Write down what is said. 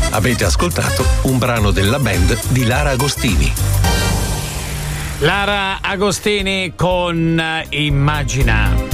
Avete ascoltato un brano della band di Lara Agostini. Lara Agostini con Immagina.